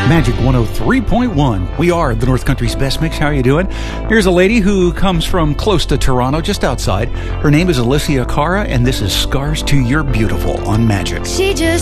Magic 103.1. We are the North Country's best mix. How are you doing? Here's a lady who comes from close to Toronto, just outside. Her name is Alicia Cara, and this is Scars to Your Beautiful on Magic. She just